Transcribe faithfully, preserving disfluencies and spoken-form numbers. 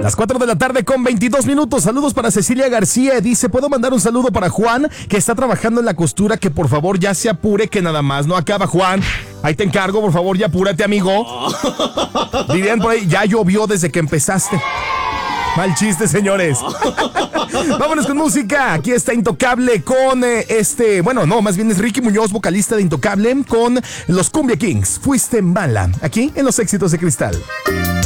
Las cuatro de la tarde con veintidós minutos. Saludos para Cecilia García. Dice, ¿puedo mandar un saludo para Juan, que está trabajando en la costura? Que por favor ya se apure, que nada más no acaba, Juan. Ahí te encargo, por favor, ya apúrate, amigo. Dirían por ahí, ya llovió desde que empezaste. Mal chiste, señores. Vámonos con música. Aquí está Intocable con eh, este... Bueno, no, más bien es Ricky Muñoz, vocalista de Intocable, con los Cumbia Kings. Fuiste mala. Aquí en Los Éxitos de Cristal.